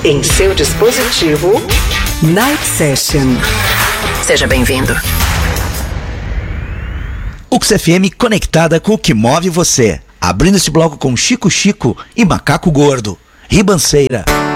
em seu dispositivo. Night Session. Seja bem-vindo. UX FM conectada com o que move você. Abrindo esse bloco com Chico Chico e Macaco Gordo. Ribanceira.